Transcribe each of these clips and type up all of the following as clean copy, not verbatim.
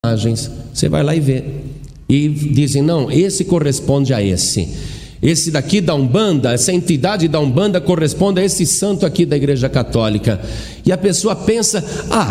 imagens. Você vai lá e vê. E dizem, não, esse corresponde a esse. Esse daqui da Umbanda, essa entidade da Umbanda corresponde a esse santo aqui da Igreja Católica. E a pessoa pensa,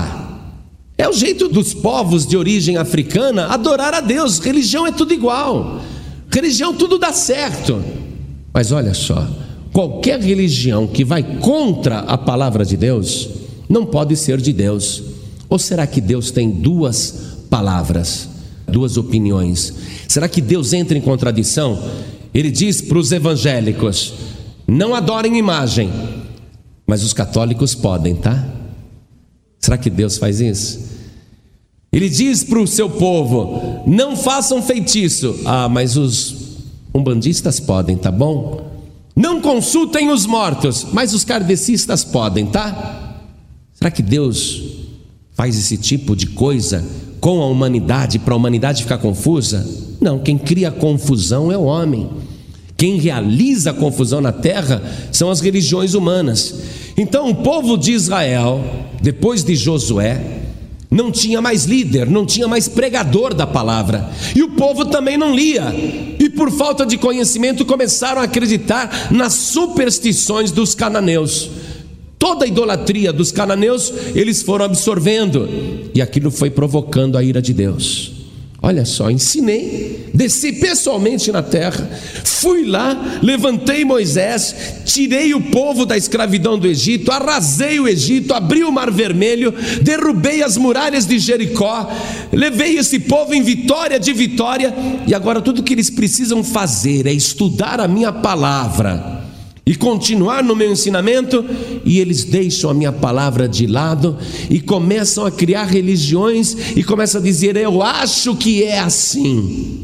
é o jeito dos povos de origem africana adorar a Deus. Religião é tudo igual. Religião tudo dá certo. Mas olha só, qualquer religião que vai contra a palavra de Deus não pode ser de Deus. Ou será que Deus tem duas palavras, duas opiniões? Será que Deus entra em contradição? Ele diz para os evangélicos, não adorem imagem, mas os católicos podem, tá? Será que Deus faz isso? Ele diz para o seu povo, não façam feitiço, mas os umbandistas podem, tá bom? Não consultem os mortos, mas os kardecistas podem, tá? Será que Deus faz esse tipo de coisa com a humanidade, para a humanidade ficar confusa? Não, quem cria confusão é o homem. Quem realiza a confusão na terra são as religiões humanas. Então o povo de Israel, depois de Josué, não tinha mais líder, não tinha mais pregador da palavra, e o povo também não lia, e por falta de conhecimento começaram a acreditar nas superstições dos cananeus. Toda a idolatria dos cananeus eles foram absorvendo, e aquilo foi provocando a ira de Deus. Olha só, ensinei, desci pessoalmente na terra, fui lá, levantei Moisés, tirei o povo da escravidão do Egito, arrasei o Egito, abri o Mar Vermelho, derrubei as muralhas de Jericó, levei esse povo em vitória de vitória, e agora tudo que eles precisam fazer é estudar a minha palavra e continuar no meu ensinamento, e eles deixam a minha palavra de lado e começam a criar religiões e começam a dizer, eu acho que é assim.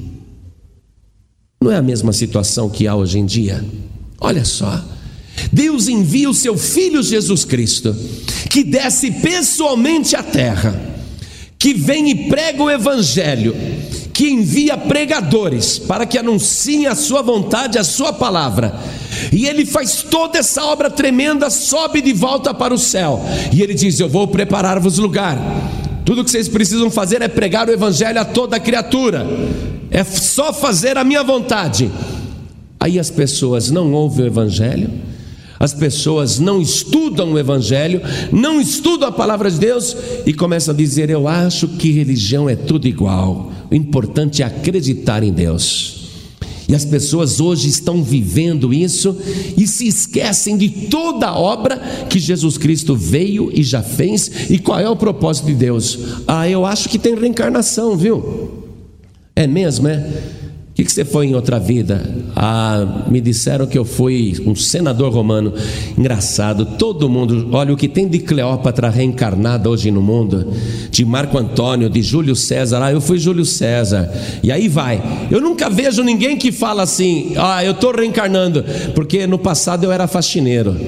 Não é a mesma situação que há hoje em dia? Olha só, Deus envia o seu Filho Jesus Cristo, que desce pessoalmente à terra, que vem e prega o Evangelho, que envia pregadores para que anunciem a sua vontade, a sua palavra, e ele faz toda essa obra tremenda, sobe de volta para o céu, e ele diz, eu vou preparar-vos lugar, tudo que vocês precisam fazer é pregar o Evangelho a toda criatura, é só fazer a minha vontade. Aí as pessoas não ouvem o Evangelho, as pessoas não estudam o Evangelho, não estudam a palavra de Deus, e começam a dizer, eu acho que religião é tudo igual, o importante é acreditar em Deus. E as pessoas hoje estão vivendo isso e se esquecem de toda a obra que Jesus Cristo veio e já fez. E qual é o propósito de Deus? Eu acho que tem reencarnação, viu? É mesmo, é? O que você foi em outra vida? Me disseram que eu fui um senador romano. Engraçado, todo mundo, olha o que tem de Cleópatra reencarnada hoje no mundo, de Marco Antônio, de Júlio César. Eu fui Júlio César, e aí vai. Eu nunca vejo ninguém que fala assim, eu estou reencarnando, porque no passado eu era faxineiro,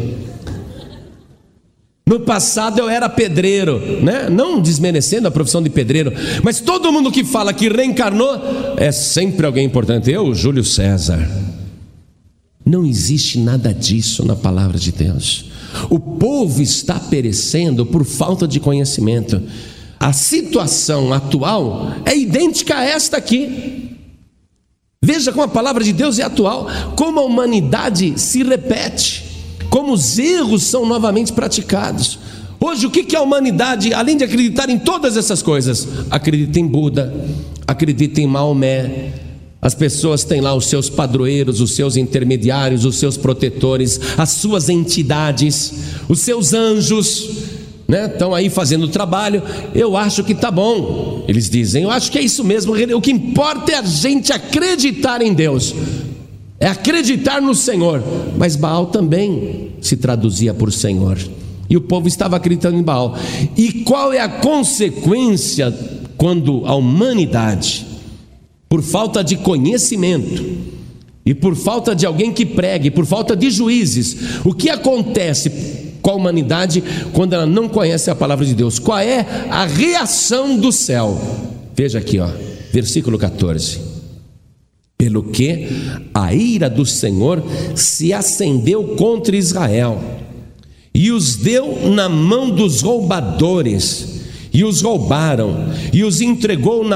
no passado eu era pedreiro, né? Não desmerecendo a profissão de pedreiro, mas todo mundo que fala que reencarnou é sempre alguém importante. Eu, Júlio César. Não existe nada disso na palavra de Deus. O povo está perecendo por falta de conhecimento. A situação atual é idêntica a esta aqui. Veja como a palavra de Deus é atual, como a humanidade se repete, como os erros são novamente praticados. Hoje o que a humanidade, além de acreditar em todas essas coisas, acredita em Buda, acredita em Maomé. As pessoas têm lá os seus padroeiros, os seus intermediários, os seus protetores, as suas entidades, os seus anjos, né? Estão aí fazendo o trabalho. Eu acho que está bom, eles dizem, eu acho que é isso mesmo. O que importa é a gente acreditar em Deus, é acreditar no Senhor. Mas Baal também se traduzia por Senhor, e o povo estava acreditando em Baal. E qual é a consequência quando a humanidade, por falta de conhecimento e por falta de alguém que pregue, por falta de juízes, o que acontece com a humanidade quando ela não conhece a palavra de Deus? Qual é a reação do céu? Veja aqui, versículo 14. Pelo que a ira do Senhor se acendeu contra Israel, e os deu na mão dos roubadores, e os roubaram, e os entregou na